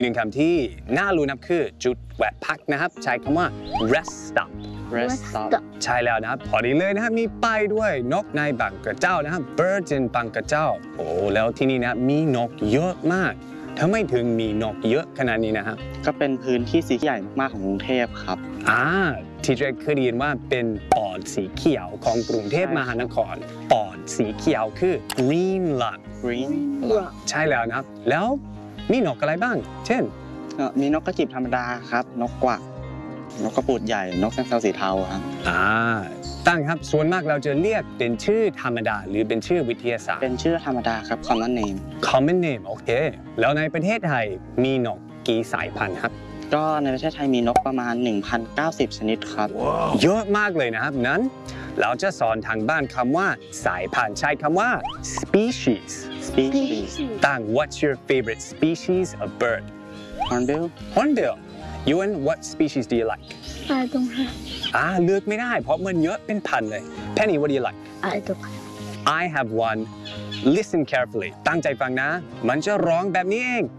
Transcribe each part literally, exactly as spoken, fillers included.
หนึ่งคำที่น่ารู้นับคือจุดแวะพักนะครับใช้คำว่า rest stop rest stop ใช่แล้วนะครับพอดีเลยนะครับมีป้ายด้วยนกในบางกระเจ้านะครับ birds in บางกระเจ้าโอ้แล้วที่นี่นะมีนกเยอะมากทำไมถึงมีนกเยอะขนาดนี้นะครับก็เป็นพื้นที่สีใหญ่มากๆของกรุงเทพครับอ่าที่เจเคยได้ยินว่าเป็นปอดสีเขียวของกรุงเทพมหานครปอดสีเขียวคือ green lung green ใช่แล้วนะครับแล้วมีนกอะไรบ้างเช่นมีนกกระจิบธรรมดาครับนกกวักนกกระปูดใหญ่นกแซงเซาสีเทาครับอ่าตั้งครับส่วนมากเราจะเรียกเป็นชื่อธรรมดาหรือเป็นชื่อวิทยาศาสตร์เป็นชื่อธรรมดาครับ common name common name โอเคแล้วในประเทศไทยมีนกกี่สายพันธุ์ครับก็ในประเทศไทยมีนกประมาณ หนึ่งพันเก้าสิบ ชนิดครับ wow. เยอะมากเลยนะครับนั้นเราจะสอนทางบ้านคำว่าสายพันธุ์ใช้คำว่า species species ตั้ง what's your favorite species of bird hornbill hornbill Ewan what species do you like I don't have อ่าเลือกไม่ได้เพราะมันเยอะเป็นพันเลย Penny what do you like I don't have I have one listen carefully ตั้งใจฟังนะมันจะร้องแบบนี้เอง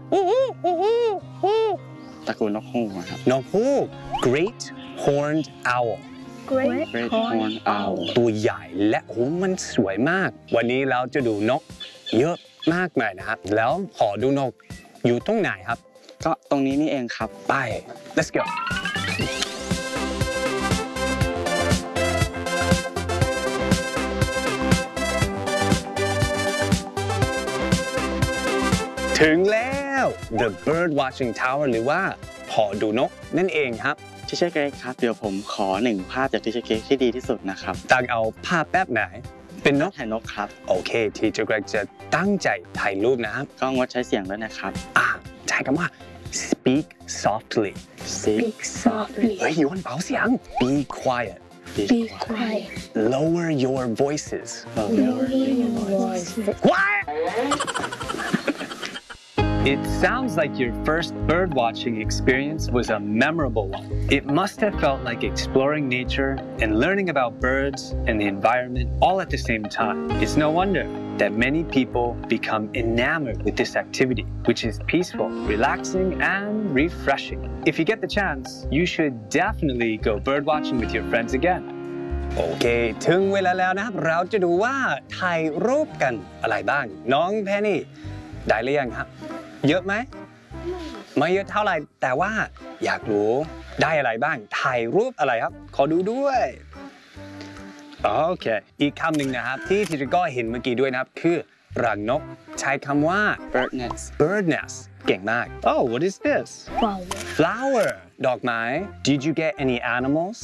ตระกูลนกฮูกครับนกฮูก Great Horned Owl Great Great Horned Owl ตัวใหญ่และโอ้มันสวยมากวันนี้เราจะดูนกเยอะมากมายนะครับแล้วขอดูนกอยู่ตรงไหนครับก็ตรงนี้นี่เองครับไป let's goถึงแล้ว The Bird Watching Tower หรือว่าหอดูนกนั่นเองครับทิเชอร์เกรกครับเดี๋ยวผมขอหนึ่งภาพจากทิเชอร์เกรกที่ดีที่สุดนะครับตั้งเอาภาพแบบไหนเป็นนกถ่ายนกครับโอเคทีเจอร์เกรกจะตั้งใจถ่ายรูปนะครับก็งดใช้เสียงด้วยนะครับอ่าใช้คำว่า speak softly Speak softly เฮ้ยยวนเบาเสียง be quiet Be quiet lower your voices Lower your voices What It sounds like your first birdwatching experience was a memorable one. It must have felt like exploring nature and learning about birds and the environment all at the same time. It's no wonder that many people become enamored with this activity, which is peaceful, relaxing, and refreshing. If you get the chance, you should definitely go birdwatching with your friends again. โอเคถึงเวลาแล้วนะครับเราจะดูว่าถ่ายรูปกันอะไรบ้างน้องแพนนี่ได้หรือยังครับเยอะไหมไม่เยอะเท่าไหร่แต่ว่าอยากรู้ได้อะไรบ้างถ่ายรูปอะไรครับขอดูด้วยโอเคอีกคำหนึ่งนะครับที่ทีจิก็เห็นเมื่อกี้ด้วยนะครับคือรังนกใช้คำว่า bird nest bird nest เก่งมาก Oh what is this Flower flower ดอกไม้ Did you get any animals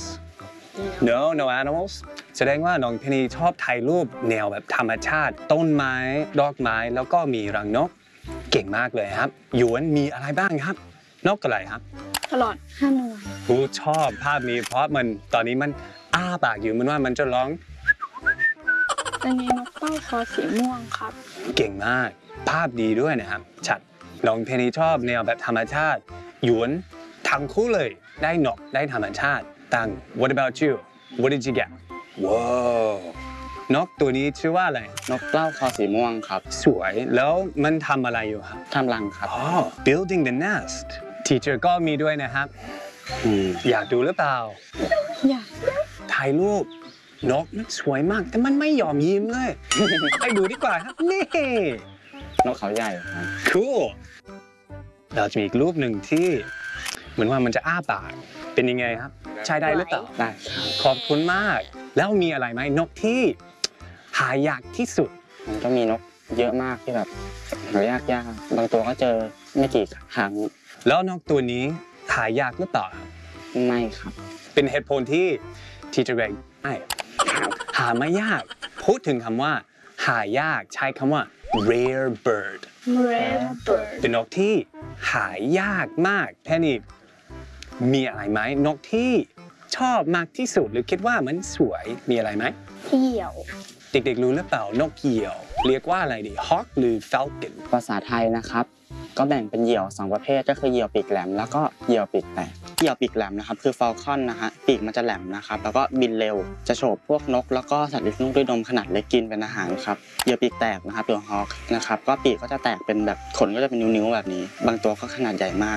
No no animals แสดงว่าน้องเพนีชอบถ่ายรูปแนวแบบธรรมชาติต้นไม้ดอกไม้แล้วก็มีรังนกเก่งมากเลยครับหยวนมีอะไรบ้างครับนกอะไรครับตลอดห้าหน่วยผู้ชอบภาพนี้เพราะมันตอนนี้มันอ้าปากอยู่มันว่ามันจะร้องอันนี้นกเต้าคอสีม่วงครับเก่งมากภาพดีด้วยนะครับชัดน้องเพนีชอบแนวแบบธรรมชาติหยวนทั้งคู่เลยได้นกได้ธรรมชาติตั้ง What about you What did you get Wowนกตัวนี้ชื่อว่าอะไรนกเต้าคอสีม่วงครับสวยแล้วมันทำอะไรอยู่ครับทำรังครับอ๋อ building the nest teacher ก็มีด้วยนะครับอยากดูหรือเปล่าอยากถ่ายรูปนกมันสวยมากแต่มันไม่ยอมยิ้มเลยให้ดูดีกว่าครับนี่นกเขาใหญ่ครับ cool เราจะมีอีกรูปหนึ่งที่เหมือนว่ามันจะอ้าปากเป็นยังไงครับใช้ได้หรือเปล่าได้ครับขอบคุณมากแล้วมีอะไรไหมนกที่หายากที่สุดมันก็มีนกเยอะมากที่แบบหายากยากบางตัวก็เจอไม่กี่ครั้งแล้วนกตัวนี้หายากหรือเปล่าไม่ครับเป็นเหตุผลที่ทีเจอร์เกรกไม่หาไม่ยากพูดถึงคำว่าหายากใช้คำว่า rare bird rare bird เป็นนกที่หายากมากแค่นี้มีอะไรไหมนกที่ชอบมากที่สุดหรือคิดว่ามันสวยมีอะไรไหมเหยี่ยวเด็กๆรู้หรือเปล่านกเหยี่ยวเรียกว่าอะไรดี hawk หรือ falcon ภาษาไทยนะครับก็แบ่งเป็นเหยี่ยวสองประเภทก็คือเหยี่ยวปีกแหลมแล้วก็เหยี่ยวปีกแตกเหยี่ยวปีกแหลมนะครับคือ falcon นะฮะปีกมันจะแหลมนะครับแล้วก็บินเร็วจะโฉบพวกนกแล้วก็สัตว์เลี้ยงลูกด้วยนมขนาดเล็กกินเป็นอาหารครับเหยี่ยวปีกแตกนะครับตัว hawk นะครับก็ปีกก็จะแตกเป็นแบบขนก็จะเป็นนิ้วๆแบบนี้บางตัวก็ขนาดใหญ่มาก